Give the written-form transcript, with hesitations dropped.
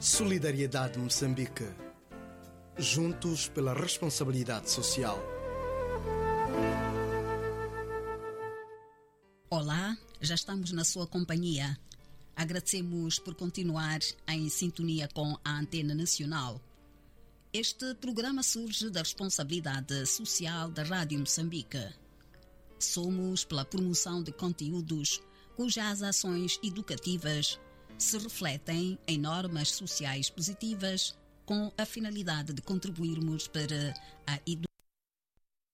Solidariedade Moçambique. Juntos pela responsabilidade social. Olá, já estamos na sua companhia. Agradecemos por continuar em sintonia com a Antena Nacional. Este programa surge da responsabilidade social da Rádio Moçambique. Somos pela promoção de conteúdos cujas ações educativas se refletem em normas sociais positivas com a finalidade de contribuirmos para a educação